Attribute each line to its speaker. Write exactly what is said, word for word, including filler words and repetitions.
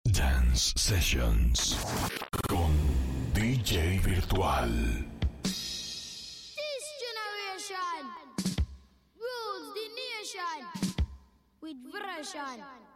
Speaker 1: Dance Sessions con D J Virtual.
Speaker 2: This generation rules the nation with version.